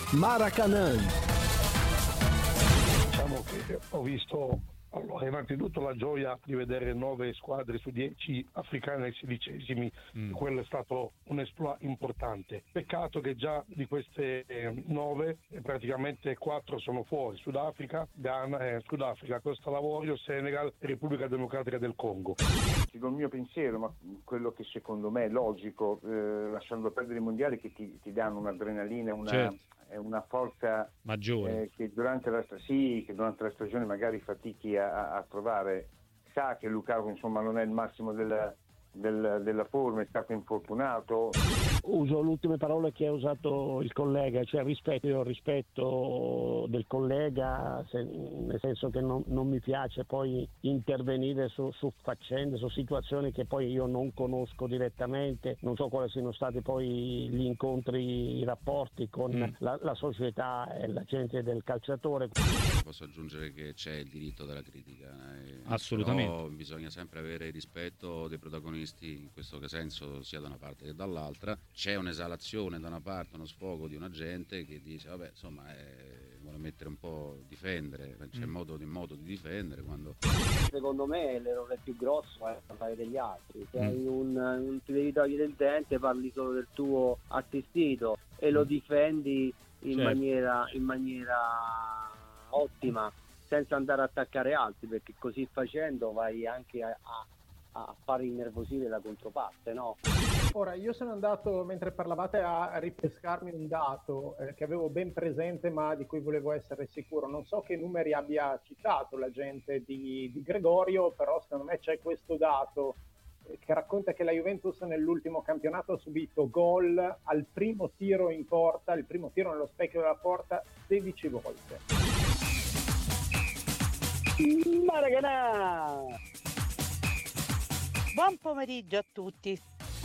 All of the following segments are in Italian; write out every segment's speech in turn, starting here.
Maracanã. Diciamo che ho visto innanzitutto la gioia di vedere 9 squadre su 10 africane ai 16esimi, quello è stato un exploit importante. Peccato che già di queste 9 praticamente 4 sono fuori: Sudafrica, Costa d'Avorio, Senegal e Repubblica Democratica del Congo. Dico il mio pensiero, ma quello che secondo me è logico, lasciando perdere i mondiali che ti danno un'adrenalina, una forza maggiore che durante la stagione magari fatichi a trovare. Sa che Lukaku insomma non è il massimo della forma, è stato infortunato. Uso le ultime parole che ha usato il collega, cioè rispetto del collega, nel senso che non mi piace poi intervenire su faccende, su situazioni che poi io non conosco direttamente, non so quali siano stati poi gli incontri, i rapporti con la società e la gente del calciatore. Posso aggiungere che c'è il diritto della critica, assolutamente, però bisogna sempre avere rispetto dei protagonisti, in questo senso sia da una parte che dall'altra. C'è un'esalazione da una parte, uno sfogo di una gente che dice vabbè, insomma, vuole mettere un po', difendere, c'è modo di difendere. Quando secondo me l'errore più grosso è parlare degli altri. Se hai ti devi togliere il dente, parli solo del tuo assistito e lo difendi in maniera ottima, senza andare a attaccare altri, perché così facendo vai anche a far innervosire la controparte, no? Ora, io sono andato, mentre parlavate, a ripescarmi un dato che avevo ben presente ma di cui volevo essere sicuro. Non so che numeri abbia citato la gente di Gregorio, però secondo me c'è questo dato che racconta che la Juventus nell'ultimo campionato ha subito gol al primo tiro in porta, il primo tiro nello specchio della porta, 16 volte. Maracanã! Buon pomeriggio a tutti.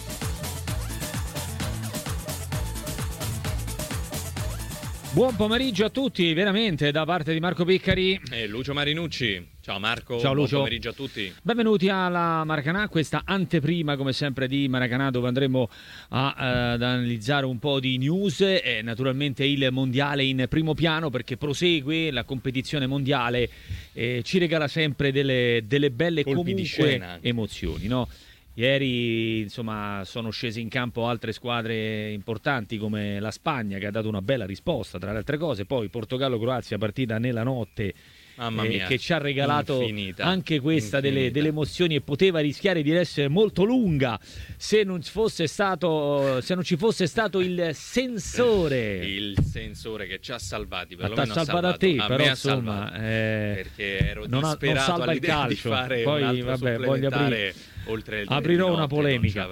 Buon pomeriggio a tutti, veramente, da parte di Marco Piccari e Lucio Marinucci. Ciao Marco, ciao Lucio. Buon pomeriggio a tutti. Benvenuti alla Maracanã, questa anteprima come sempre di Maracanã, dove andremo ad analizzare un po' di news e naturalmente il mondiale in primo piano, perché la competizione mondiale ci regala sempre delle belle colpi di scena, emozioni, no? Ieri insomma sono scese in campo altre squadre importanti come la Spagna, che ha dato una bella risposta tra le altre cose, poi Portogallo-Croazia, partita nella notte, mamma mia, che ci ha regalato infinita, anche questa delle emozioni, e poteva rischiare di essere molto lunga se non ci fosse stato il sensore che ci ha salvati, perlomeno ha salvato a te, però insomma perché ero non disperato all'idea di fare poi, un altro supplementare. Aprirò una polemica.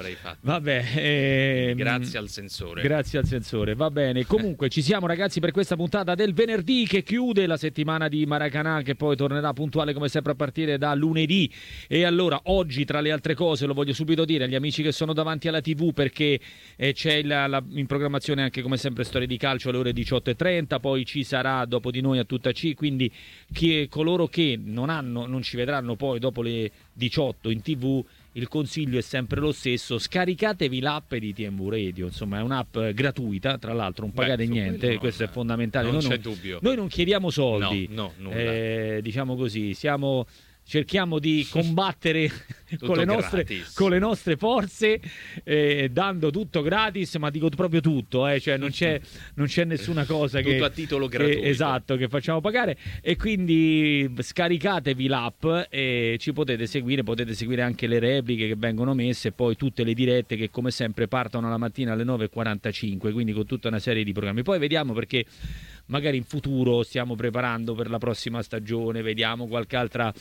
Vabbè, grazie al sensore. Va bene. Comunque ci siamo, ragazzi, per questa puntata del venerdì che chiude la settimana di Maracanã, che poi tornerà puntuale come sempre a partire da lunedì. E allora oggi, tra le altre cose, lo voglio subito dire agli amici che sono davanti alla TV, perché c'è in programmazione anche come sempre Storie di Calcio alle ore 18:30, poi ci sarà Dopo di noi a tutta C, quindi coloro che non ci vedranno poi dopo le 18 in TV, il consiglio è sempre lo stesso: scaricatevi l'app di TMV Radio, insomma è un'app gratuita, tra l'altro non pagate niente, questo è fondamentale, non c'è dubbio. Noi non chiediamo soldi, no, nulla. Diciamo così, cerchiamo di combattere con le nostre forze, dando tutto gratis, ma dico proprio tutto, cioè non c'è nessuna cosa tutto a titolo gratuito, che facciamo pagare. E quindi scaricatevi l'app e ci potete seguire anche le repliche che vengono messe, e poi tutte le dirette che come sempre partono la mattina alle 9:45, quindi con tutta una serie di programmi. Poi vediamo, perché magari in futuro stiamo preparando per la prossima stagione, vediamo qualche altra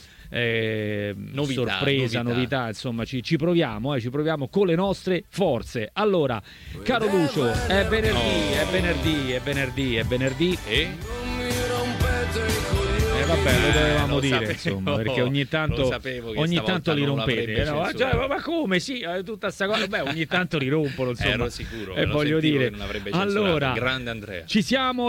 novità, insomma ci proviamo con le nostre forze. Allora, caro Lucio, è venerdì e vabbè, lo dovevamo dire, insomma, perché ogni tanto li rompete. No? Cioè, ma come? Sì, tutta sta cosa. Beh, ogni tanto li rompono, insomma. Ero sicuro. E voglio dire, non avrebbe censurato. Allora, grande Andrea. Ci siamo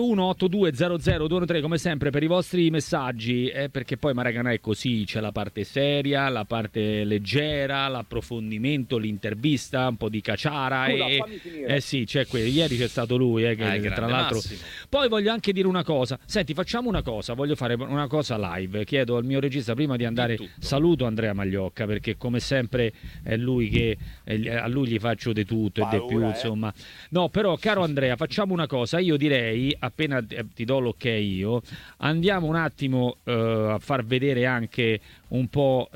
331-8200-213 come sempre per i vostri messaggi, perché poi Maracanà è così, c'è la parte seria, la parte leggera, l'approfondimento, l'intervista, un po' di caciara sì, c'è ieri c'è stato lui che tra l'altro Massimo. Poi voglio anche dire una cosa, senti, facciamo una cosa, voglio fare una cosa live, chiedo al mio regista prima di andare, saluto Andrea Magliocca perché come sempre è lui che a lui gli faccio di tutto e di più, insomma. No, però caro Andrea, facciamo una cosa, io direi appena ti do l'ok io, andiamo un attimo a far vedere anche un po'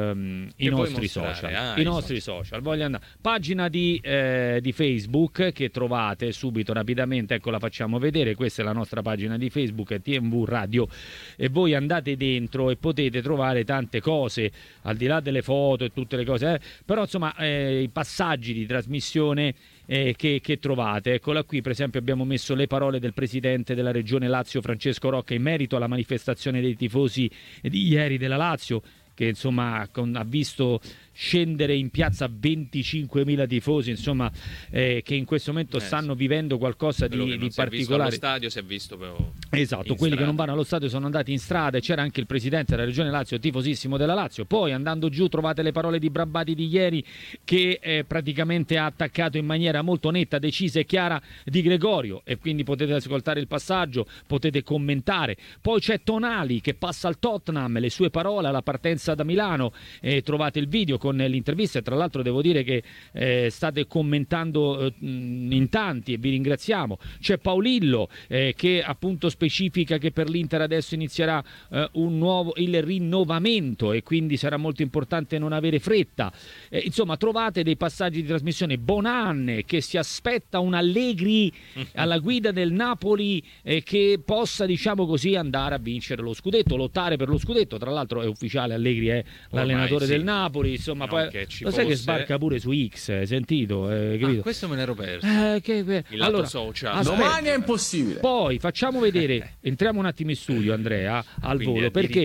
i nostri social. I nostri social. Voglio andare. Pagina di Facebook che trovate subito rapidamente, ecco, la facciamo vedere. Questa è la nostra pagina di Facebook, è TMV Radio, e voi andate dentro e potete trovare tante cose al di là delle foto e tutte le cose, però insomma i passaggi di trasmissione che trovate. Eccola qui, per esempio abbiamo messo le parole del presidente della regione Lazio Francesco Rocca in merito alla manifestazione dei tifosi di ieri della Lazio, che insomma ha visto scendere in piazza 25.000 tifosi, insomma, che in questo momento stanno vivendo qualcosa di particolare. Allo stadio si è visto però. Esatto, quelli che non vanno allo stadio sono andati in strada e c'era anche il presidente della regione Lazio, tifosissimo della Lazio. Poi andando giù trovate le parole di Brambati di ieri, che praticamente ha attaccato in maniera molto netta, decisa e chiara Di Gregorio, e quindi potete ascoltare il passaggio, potete commentare. Poi c'è Tonali che passa al Tottenham, le sue parole alla partenza da Milano, trovate il video con l'intervista, e tra l'altro devo dire che state commentando in tanti e vi ringraziamo. C'è Paolillo che appunto specifica che per l'Inter adesso inizierà il rinnovamento e quindi sarà molto importante non avere fretta. Insomma, trovate dei passaggi di trasmissione. Bonan che si aspetta un Allegri alla guida del Napoli che possa, diciamo così, andare a vincere lo scudetto, lottare per lo scudetto. Tra l'altro è ufficiale, Allegri è l'allenatore del Napoli, insomma. Poi, lo sai che sbarca pure su X, hai sentito? Capito? Questo me ne ero perso. Il lato social. Domani è impossibile. Poi facciamo vedere, entriamo un attimo in studio, Andrea, al volo, perché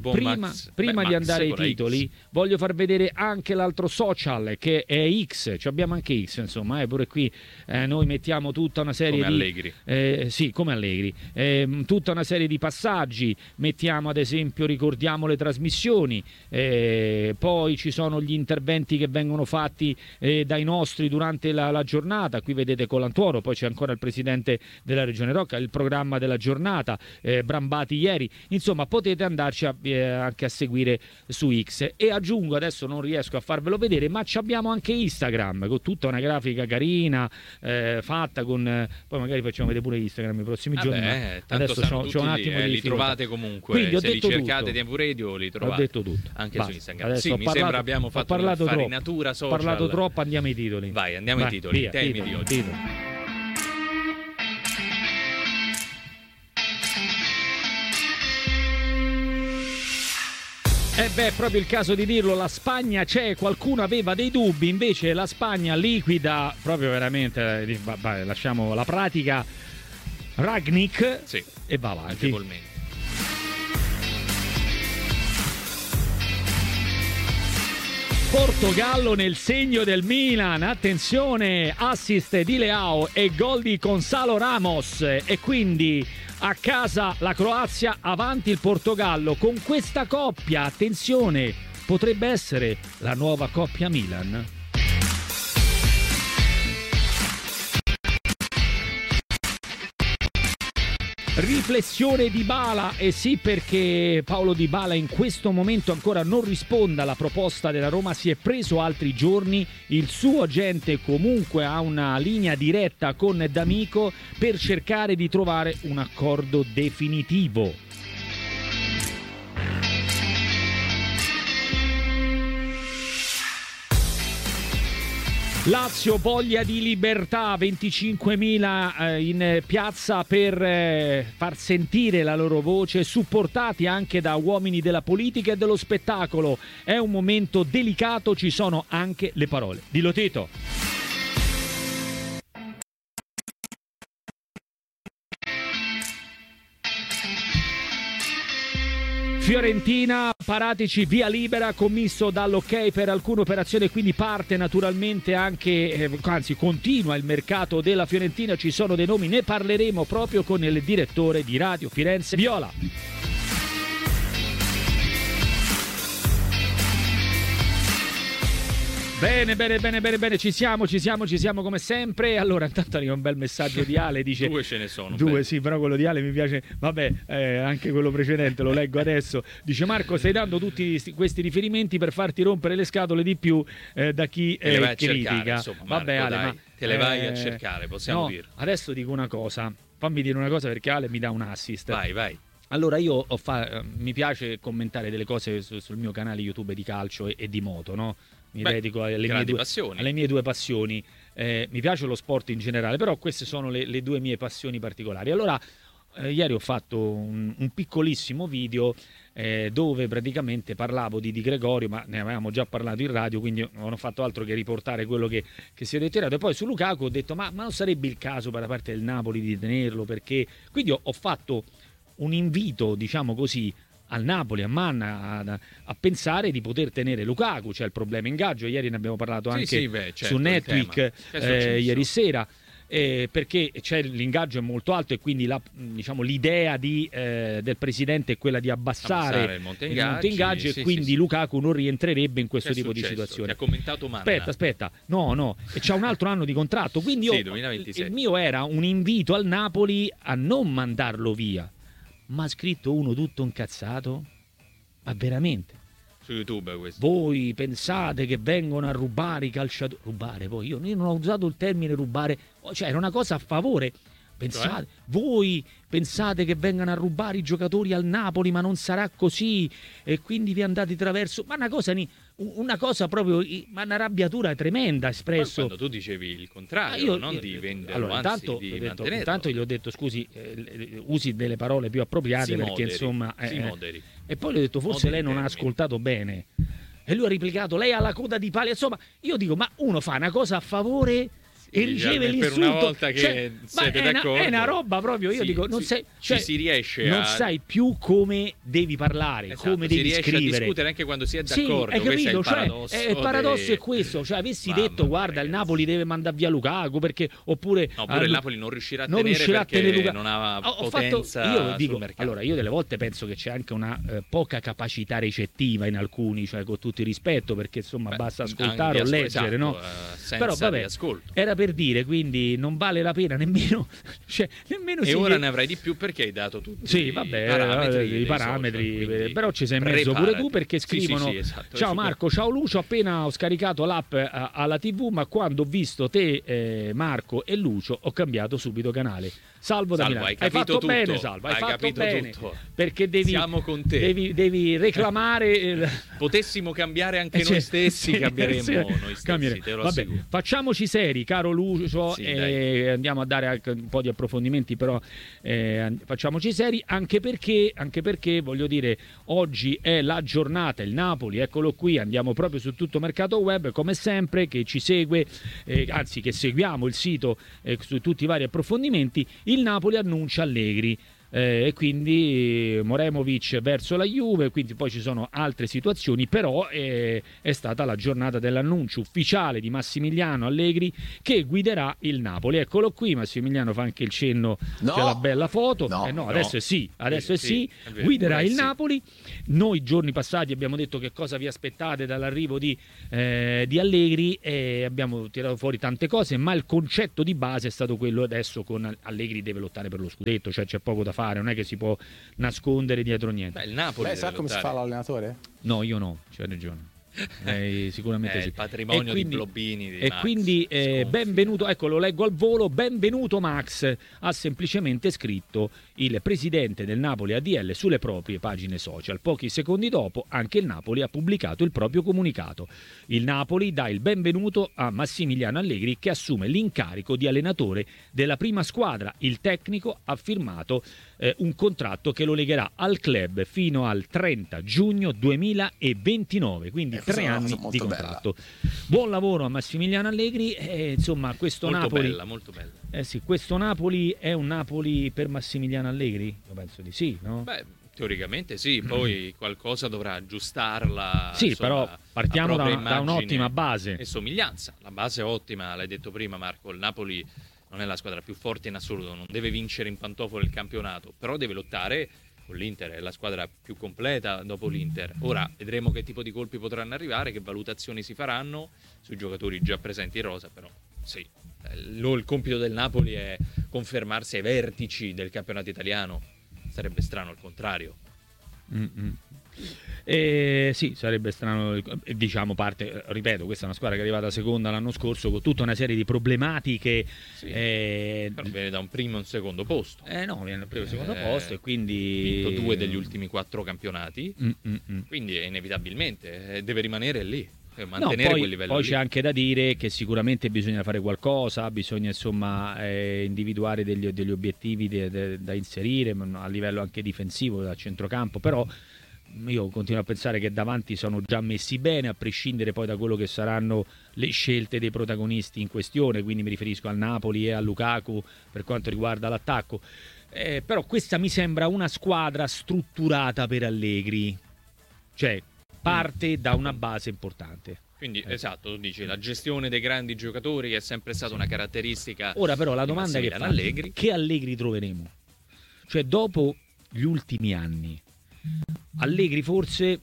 prima di andare ai titoli voglio far vedere anche l'altro social che è X, abbiamo anche X, insomma, pure qui noi mettiamo tutta una serie come di Allegri. sì, come Allegri, tutta una serie di passaggi, mettiamo ad esempio, ricordiamo le trasmissioni, poi ci sono gli interventi che vengono fatti dai nostri durante la giornata, qui vedete Colantuoro, poi c'è ancora il presidente della regione Rocca, il programma della giornata, Brambati ieri, insomma potete andarci anche a seguire su X. E aggiungo, adesso non riesco a farvelo vedere, ma abbiamo anche Instagram con tutta una grafica carina fatta con, poi magari facciamo vedere pure Instagram nei prossimi giorni, adesso c'ho un attimo di li trovate comunque. Quindi se li cercate Tempo Radio li trovate. Ho detto tutto anche su Instagram. Adesso mi sembra abbiamo fatto un'infarinatura social. Ho parlato troppo, andiamo ai titoli. Vai, andiamo ai titoli. Via, temi di oggi. È proprio il caso di dirlo, la Spagna c'è, qualcuno aveva dei dubbi, invece la Spagna liquida proprio veramente, lasciamo la pratica, Rangnick e va avanti. Portogallo nel segno del Milan, attenzione, assist di Leao e gol di Gonzalo Ramos, e quindi a casa la Croazia, avanti il Portogallo con questa coppia, attenzione, potrebbe essere la nuova coppia Milan. Riflessione di Dybala, sì, perché Paulo Dybala in questo momento ancora non risponde alla proposta della Roma, si è preso altri giorni, il suo agente comunque ha una linea diretta con D'Amico per cercare di trovare un accordo definitivo. Lazio, voglia di libertà, 25.000 in piazza per far sentire la loro voce, supportati anche da uomini della politica e dello spettacolo. È un momento delicato, ci sono anche le parole di Lotito. Fiorentina, Paratici, via libera, commesso dall'ok per alcune operazioni, quindi parte naturalmente anche, anzi continua il mercato della Fiorentina, ci sono dei nomi, ne parleremo proprio con il direttore di Radio Firenze Viola. Bene, ci siamo come sempre. Allora, intanto arriva un bel messaggio di Ale, dice... Due ce ne sono. Due, sì, però quello di Ale mi piace. Vabbè, anche quello precedente lo leggo adesso. Dice: Marco, stai dando tutti questi riferimenti per farti rompere le scatole di più da chi critica. Insomma, vabbè, Marco, Ale, dai, ma te le vai a cercare, possiamo dire. Adesso dico una cosa. Fammi dire una cosa perché Ale mi dà un assist. Vai. Allora io mi piace commentare delle cose sul mio canale YouTube di calcio e di moto, no? Mi dedico alle mie due passioni. Mi piace lo sport in generale, però queste sono le due mie passioni particolari. Allora, ieri ho fatto un piccolissimo video dove praticamente parlavo di Gregorio, ma ne avevamo già parlato in radio, quindi non ho fatto altro che riportare quello che si è detto in radio. E poi su Lukaku ho detto, ma non sarebbe il caso da parte del Napoli di tenerlo? Perché quindi ho fatto un invito, diciamo così, al Napoli, a Manna, a pensare di poter tenere Lukaku. C'è il problema ingaggio, ieri ne abbiamo parlato anche su Netweek ieri sera, perché l'ingaggio è molto alto e quindi l'idea del presidente è quella di abbassare il monte ingaggi e quindi Lukaku non rientrerebbe in questo tipo di situazione. Ti ha commentato Manna. Aspetta, no, e c'ha un altro anno di contratto, quindi il mio era un invito al Napoli a non mandarlo via. Ma ha scritto uno tutto incazzato? Ma veramente? Su YouTube questo. Voi pensate che vengono a rubare i calciatori? Rubare poi? Io non ho usato il termine rubare, cioè era una cosa a favore. Pensate, voi pensate che vengano a rubare i giocatori al Napoli, ma non sarà così e quindi vi andate attraverso. Ma una cosa proprio, ma una arrabbiatura tremenda espresso. Quando tu dicevi il contrario, non di venderlo, allora, anzi di mantenerlo. Intanto gli ho detto, scusi, usi delle parole più appropriate perché insomma... si moderi. E poi gli ho detto, forse lei non ha ascoltato bene. E lui ha replicato, lei ha la coda di pali. Insomma, io dico, ma uno fa una cosa a favore... e riceve l'insulto per una volta che siete d'accordo. È una roba proprio, io dico, non sai, si riesce non sai più come devi parlare, come devi scrivere. Si riesce a discutere anche quando si è d'accordo. Hai capito? Il paradosso è questo, cioè avessi detto guarda, il Napoli deve mandare via Lukaku perché oppure il Napoli non riuscirà a tenere perché non ha potenza sul mercato. Allora io delle volte penso che c'è anche una poca capacità recettiva in alcuni, cioè con tutto il rispetto, perché insomma basta ascoltare o leggere, no? Però vabbè, era per dire, quindi non vale la pena nemmeno e ora ne avrai di più perché hai dato tutti i parametri social, però ci sei in mezzo pure tu, perché scrivono esatto, ciao Marco, ciao Lucio, appena ho scaricato l'app alla TV, ma quando ho visto te Marco e Lucio ho cambiato subito canale. Salvo da Milano. Hai fatto tutto bene, Salvo, hai fatto bene, tutto. Perché siamo con te. Devi reclamare potessimo cambiare anche noi stessi, cambieremo noi stessi, te lo assicuro. Vabbè, facciamoci seri, caro Lucio, andiamo a dare anche un po' di approfondimenti, però facciamoci seri, anche perché voglio dire, oggi è la giornata, il Napoli, eccolo qui, andiamo proprio su tutto Mercato Web, come sempre, che ci segue, anzi che seguiamo il sito su tutti i vari approfondimenti. Il Napoli annuncia Allegri e quindi Moremovic verso la Juve, quindi poi ci sono altre situazioni, però è stata la giornata dell'annuncio ufficiale di Massimiliano Allegri che guiderà il Napoli. Eccolo qui, Massimiliano fa anche il cenno, c'è la bella foto. Adesso è sì, guiderà il Napoli. Noi giorni passati abbiamo detto che cosa vi aspettate dall'arrivo di Allegri e abbiamo tirato fuori tante cose, ma il concetto di base è stato quello: adesso con Allegri deve lottare per lo scudetto, cioè c'è poco da fare, non è che si può nascondere dietro niente. Il Napoli sa come si fa l'allenatore? No, io no, c'hai ragione. Sicuramente sì. Il patrimonio di Blobbini e Max, quindi benvenuto, ecco, lo leggo al volo. Benvenuto Max, ha semplicemente scritto il presidente del Napoli ADL sulle proprie pagine social. Pochi secondi dopo anche il Napoli ha pubblicato il proprio comunicato. Il Napoli dà il benvenuto a Massimiliano Allegri, che assume l'incarico di allenatore della prima squadra. Il tecnico ha firmato un contratto che lo legherà al club fino al 30 giugno 2029, quindi 3 anni di contratto. Bella. Buon lavoro a Massimiliano Allegri, insomma questo molto Napoli molto bella. Sì, questo Napoli è un Napoli per Massimiliano Allegri? Io penso di sì, no? Beh, Teoricamente sì, poi qualcosa dovrà aggiustarla. Sì, insomma, però partiamo da immagine un'ottima base. e somiglianza. La base è ottima, l'hai detto prima Marco, il Napoli non è la squadra più forte in assoluto, non deve vincere in pantofole il campionato, però deve lottare con l'Inter, è la squadra più completa dopo l'Inter. Ora vedremo che tipo di colpi potranno arrivare, che valutazioni si faranno sui giocatori già presenti in rosa, però sì, il compito del Napoli è confermarsi ai vertici del campionato italiano. Sarebbe strano il contrario. Sì, sarebbe strano, diciamo, ripeto, questa è una squadra che è arrivata seconda l'anno scorso con tutta una serie di problematiche. Sì, però viene da un primo e un secondo posto. No, viene dal primo e secondo posto, e quindi vinto 2 degli ultimi 4 campionati. Quindi inevitabilmente deve rimanere lì, mantenere quel livello. Poi lì. c'è anche da dire che sicuramente bisogna fare qualcosa, bisogna insomma individuare degli obiettivi da inserire a livello anche difensivo, da centrocampo, però io continuo a pensare che davanti sono già messi bene, a prescindere poi da quello che saranno le scelte dei protagonisti in questione, quindi mi riferisco al Napoli e a Lukaku per quanto riguarda l'attacco. Però questa mi sembra una squadra strutturata per Allegri, cioè parte da una base importante. Quindi esatto, tu dici la gestione dei grandi giocatori è sempre stata una caratteristica. Ora però la domanda che fa Allegri, che Allegri troveremo? Cioè dopo gli ultimi anni Allegri forse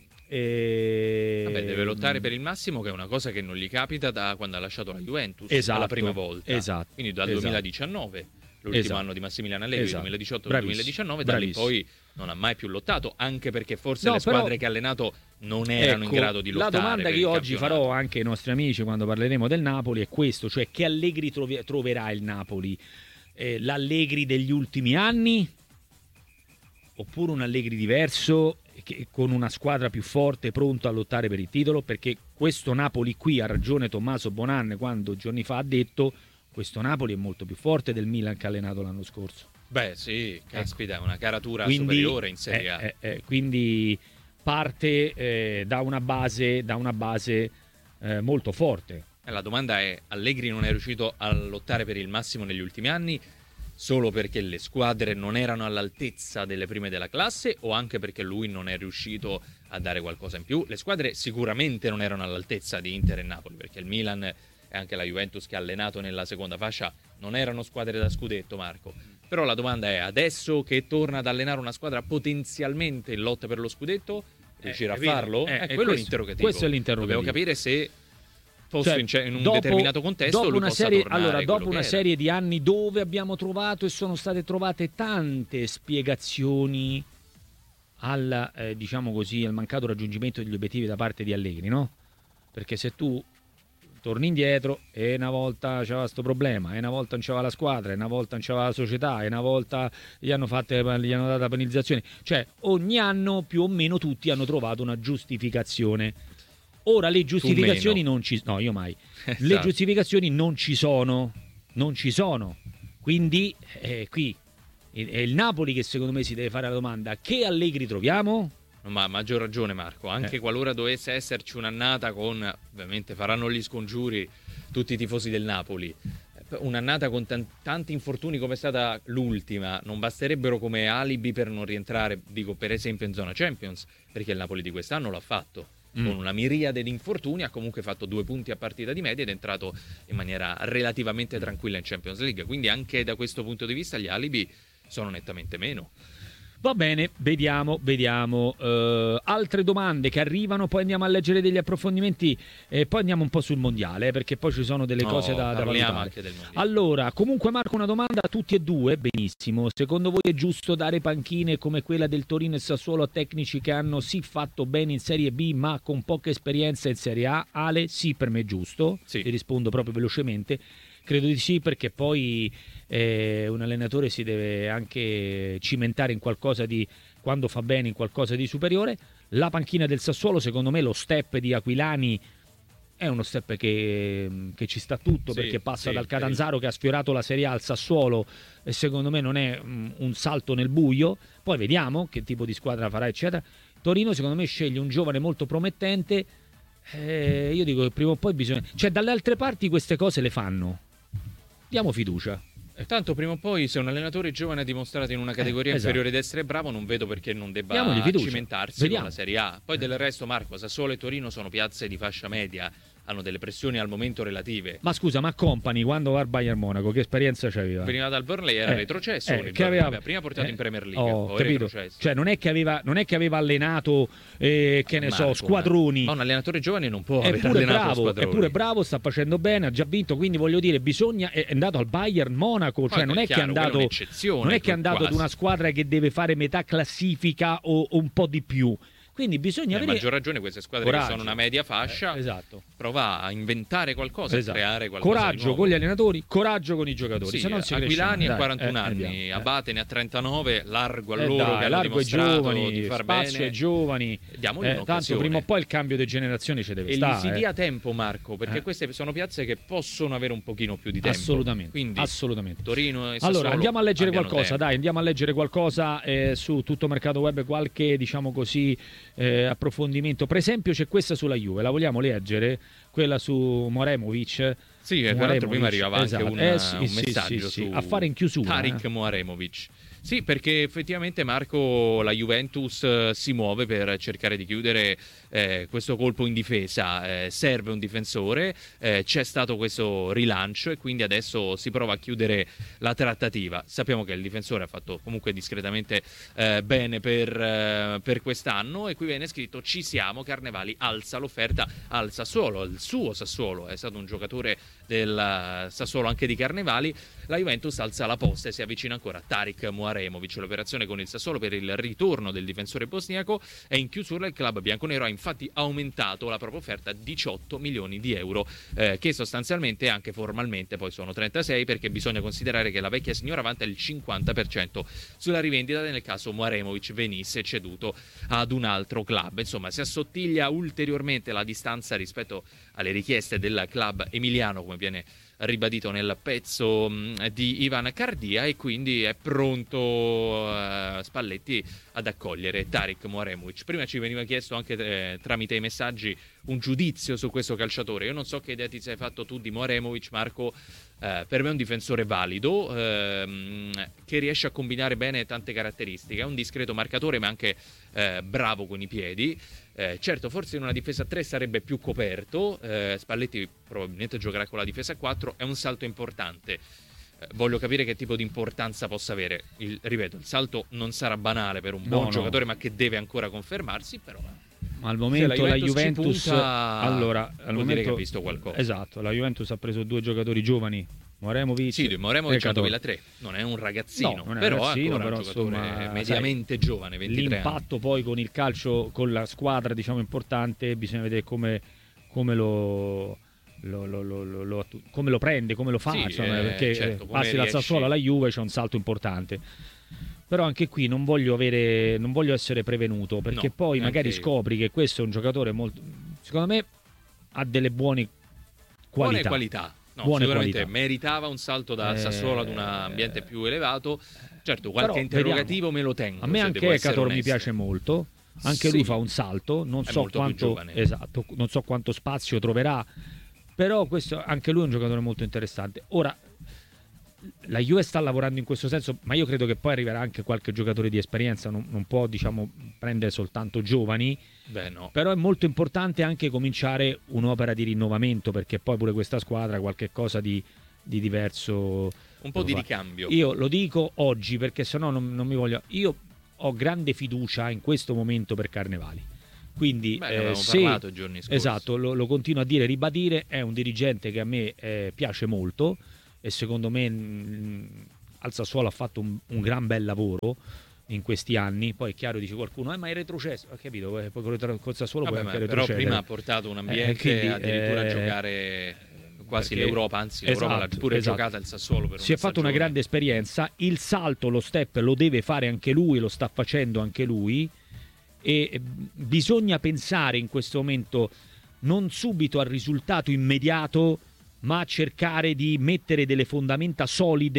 deve lottare per il massimo, che è una cosa che non gli capita da quando ha lasciato la Juventus, dalla prima volta, quindi dal 2019, l'ultimo anno di Massimiliano Allegri, 2018-2019, da lì poi non ha mai più lottato, anche perché forse le squadre che ha allenato non erano in grado di lottare. La domanda che io oggi farò anche ai nostri amici quando parleremo del Napoli è questo, cioè che Allegri troverà il Napoli? L'Allegri degli ultimi anni? Oppure un Allegri diverso, con una squadra più forte, pronto a lottare per il titolo? Perché questo Napoli qui, ha ragione Tommaso Bonan quando giorni fa ha detto, questo Napoli è molto più forte del Milan che ha allenato l'anno scorso. Beh sì, caspita, è una caratura superiore in Serie A. Quindi parte da una base molto forte. La domanda è, Allegri non è riuscito a lottare per il massimo negli ultimi anni solo perché le squadre non erano all'altezza delle prime della classe, o anche perché lui non è riuscito a dare qualcosa in più? Le squadre sicuramente non erano all'altezza di Inter e Napoli, perché il Milan e anche la Juventus che ha allenato nella seconda fascia non erano squadre da scudetto, Marco. Però la domanda è, adesso che torna ad allenare una squadra potenzialmente in lotta per lo scudetto, riuscirà a farlo? Quello è l'interrogativo. Questo è l'interrogativo. Dobbiamo capire se in un determinato contesto dopo lui una possa serie, tornare dopo una serie di anni dove abbiamo trovato e sono state trovate tante spiegazioni al diciamo così, al mancato raggiungimento degli obiettivi da parte di Allegri, no? Perché se tu torni indietro e una volta c'era questo problema, e una volta non c'era la squadra, e una volta non c'era la società, e una volta gli hanno data penalizzazione, cioè ogni anno più o meno tutti hanno trovato una giustificazione. Ora le giustificazioni non ci sono. No, io mai. Le giustificazioni non ci sono. Quindi qui è il Napoli che secondo me si deve fare la domanda: che Allegri troviamo? Ma a maggior ragione, Marco, anche qualora dovesse esserci un'annata con, ovviamente faranno gli scongiuri tutti i tifosi del Napoli, un'annata con tanti infortuni come è stata l'ultima, non basterebbero come alibi per non rientrare, dico per esempio in zona Champions, perché il Napoli di quest'anno l'ha fatto. Con una miriade di infortuni ha comunque fatto 2 punti a partita di media ed è entrato in maniera relativamente tranquilla in Champions League, quindi anche da questo punto di vista gli alibi sono nettamente meno. Va bene, vediamo. Altre domande che arrivano, poi andiamo a leggere degli approfondimenti e poi andiamo un po' sul mondiale, perché poi ci sono delle cose da valutare. Anche del mondiale. Allora, comunque Marco, una domanda a tutti e due, benissimo. Secondo voi è giusto dare panchine come quella del Torino e Sassuolo a tecnici che hanno sì fatto bene in Serie B ma con poca esperienza in Serie A? Ale, sì, per me è giusto. Sì. Ti rispondo proprio velocemente. Credo di sì, perché poi un allenatore si deve anche cimentare in qualcosa di, quando fa bene, in qualcosa di superiore. La panchina del Sassuolo, secondo me lo step di Aquilani è uno step che ci sta tutto, perché passa dal Catanzaro che ha sfiorato la Serie A al Sassuolo, e secondo me non è un salto nel buio. Poi vediamo che tipo di squadra farà, eccetera. Torino secondo me sceglie un giovane molto promettente. Io dico che prima o poi bisogna, cioè dalle altre parti queste cose le fanno. Diamo fiducia. Tanto prima o poi, se un allenatore giovane ha dimostrato in una categoria inferiore di essere bravo, non vedo perché non debba cimentarsi con la Serie A. Poi del resto, Marco, Sassuolo e Torino sono piazze di fascia media, hanno delle pressioni al momento relative. Ma scusa, ma Company quando va al Bayern Monaco che esperienza c'aveva? Veniva dal Burnley, era retrocesso, che aveva prima portato in Premier League, poi capito. retrocesso. Cioè non è che aveva allenato squadroni. Ma un allenatore giovane non può aver allenato squadroni. È pure bravo, sta facendo bene, ha già vinto, quindi voglio dire, è andato al Bayern Monaco, cioè non è che è andato ad una squadra che deve fare metà classifica o un po' di più. Quindi bisogna vedere. A maggior ragione queste squadre che sono una media fascia, prova a inventare qualcosa, a creare qualcosa. Coraggio con gli allenatori, coraggio con i giocatori. Sì, Aquilani ha 41 anni, Abate ne ha 39, largo a loro che hanno dimostrato giovani, di far spazio bene. Ai giovani. Diamogli un'occasione. Tanto prima o poi il cambio di generazione ci deve stare. E gli si dia tempo, Marco, perché queste sono piazze che possono avere un pochino più di tempo. Assolutamente. Torino e Sassuolo. Allora, andiamo a leggere tempo. qualcosa, su Tutto Mercato Web, qualche, diciamo così, approfondimento. Per esempio c'è questa sulla Juve, la vogliamo leggere? Quella su Moremovic. Sì, tra l'altro prima arrivava anche un messaggio su affare in chiusura. Tarik Moremovic. Sì, perché effettivamente, Marco, la Juventus si muove per cercare di chiudere questo colpo in difesa. Serve un difensore, c'è stato questo rilancio e quindi adesso si prova a chiudere la trattativa. Sappiamo che il difensore ha fatto comunque discretamente bene per quest'anno, e qui viene scritto: ci siamo, Carnevali alza l'offerta al Sassuolo, il suo Sassuolo, è stato un giocatore del Sassuolo anche di Carnevali. La Juventus alza la posta e si avvicina ancora a Tarik Moremovic. L'operazione con il Sassuolo per il ritorno del difensore bosniaco è in chiusura. Il club bianconero ha infatti aumentato la propria offerta a 18 milioni di euro, che sostanzialmente, anche formalmente, poi sono 36, perché bisogna considerare che la vecchia signora vanta il 50% sulla rivendita nel caso Moremovic venisse ceduto ad un altro club. Insomma, si assottiglia ulteriormente la distanza rispetto alle richieste del club emiliano, come viene ribadito nel pezzo di Ivan Cardia, e quindi è pronto Spalletti ad accogliere Tarik Moremovic. Prima ci veniva chiesto anche tramite i messaggi un giudizio su questo calciatore. Io non so che idea ti sei fatto tu di Moremovic, Marco. Per me è un difensore valido, che riesce a combinare bene tante caratteristiche. È un discreto marcatore, ma anche bravo con i piedi. Certo, forse in una difesa 3 sarebbe più coperto. Spalletti probabilmente giocherà con la difesa 4. È un salto importante. Voglio capire che tipo di importanza possa avere. Ripeto, il salto non sarà banale per un buon giocatore, ma che deve ancora confermarsi. Però ma al momento la Juventus al momento che ha visto qualcosa. Esatto, la Juventus ha preso 2 giocatori giovani, Moremovic. Sì, Moremovic è 2003, non è un ragazzino, però è un giocatore mediamente giovane, 23 l'impatto anni. Poi con il calcio, con la squadra, diciamo, importante, bisogna vedere come lo prende, come lo fa, insomma, perché certo, passi dal Sassuolo alla Juve, c'è un salto importante. Però anche qui non voglio essere prevenuto, perché poi magari scopri che questo è un giocatore molto, secondo me, ha delle buone qualità. Sicuramente meritava un salto da Sassuolo ad un ambiente più elevato. Certo, qualche interrogativo me lo tengo. A me anche Ekator mi piace molto, anche lui fa un salto, non so quanto spazio troverà, però questo, anche lui è un giocatore molto interessante. Ora la Juve sta lavorando in questo senso, ma io credo che poi arriverà anche qualche giocatore di esperienza, non può, diciamo, prendere soltanto giovani. Però è molto importante anche cominciare un'opera di rinnovamento, perché poi pure questa squadra qualche cosa di diverso, un po' di ricambio. Io lo dico oggi perché sennò non mi voglio. Io ho grande fiducia in questo momento per Carnevali, quindi parlato i giorni scorsi. Esatto, lo continuo a dire, ribadire, è un dirigente che a me piace molto, e secondo me al Sassuolo ha fatto un gran bel lavoro in questi anni. Poi è chiaro, dice qualcuno, ma è retrocesso, ho capito, poi col Sassuolo puoi anche retrocedere. Però prima ha portato un ambiente addirittura a giocare quasi l'Europa, anzi l'Europa l'ha pure giocata il Sassuolo per si è fatto una grande esperienza. Il salto, lo step lo deve fare anche lui, lo sta facendo anche lui, e bisogna pensare in questo momento non subito al risultato immediato, ma cercare di mettere delle fondamenta solide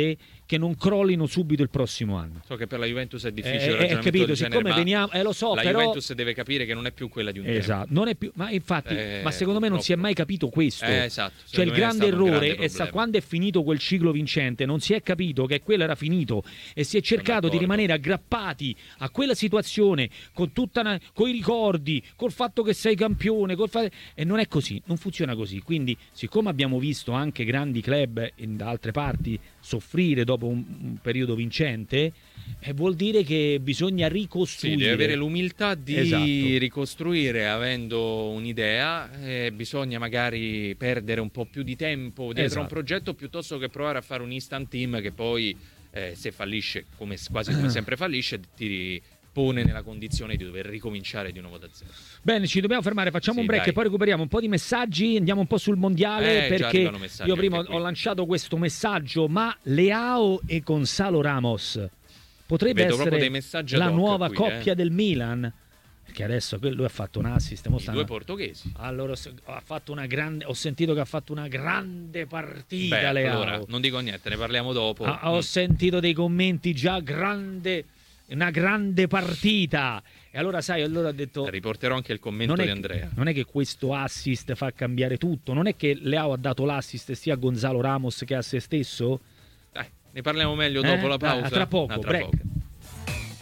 che non crollino subito il prossimo anno. So che per la Juventus è difficile il ragionamento capito, del genere, siccome ma veniamo, lo so, la però Juventus deve capire che non è più quella di un tempo. esatto, non è più, ma infatti, ma secondo me non si è mai capito questo. Esatto. Cioè il grande errore è stato quando è finito quel ciclo vincente, non si è capito che quello era finito e si è cercato di rimanere aggrappati a quella situazione con i ricordi, col fatto che sei campione, e non è così, non funziona così. Quindi, siccome abbiamo visto anche grandi club da altre parti soffrire dopo un periodo vincente, vuol dire che bisogna ricostruire. Sì, deve avere l'umiltà di ricostruire avendo un'idea, bisogna magari perdere un po' più di tempo dietro un progetto piuttosto che provare a fare un instant team che poi se fallisce, quasi come sempre fallisce, ti pone nella condizione di dover ricominciare di nuovo da zero. Bene, ci dobbiamo fermare, facciamo un break e poi recuperiamo un po' di messaggi, andiamo un po' sul mondiale, perché io prima ho lanciato questo messaggio, ma Leao e Gonzalo Ramos potrebbe essere la nuova coppia del Milan, perché adesso lui ha fatto un assist, due portoghesi. Allora ha fatto ho sentito che ha fatto una grande partita. Leao. Allora non dico niente, ne parliamo dopo. Ho sentito dei commenti già una grande partita, e allora ho detto, riporterò anche il commento di Andrea. Non è che questo assist fa cambiare tutto, non è che Leao ha dato l'assist sia a Gonzalo Ramos che a se stesso. Ne parliamo meglio dopo la pausa. Tra poco, break.